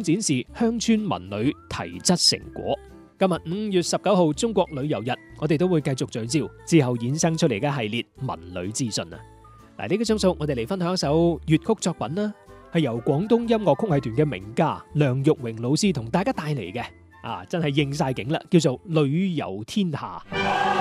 展示鄉村文旅提質成果。今日5月19號中國旅遊日，我哋都會繼續聚焦之後衍生出嚟嘅系列文旅資訊啊！嗱，呢個鐘數我哋嚟分享一首粵曲作品啦，係由廣東音樂曲藝團嘅名家梁玉榮老師同大家帶嚟嘅，真係應晒景啦，叫做《旅遊天下》。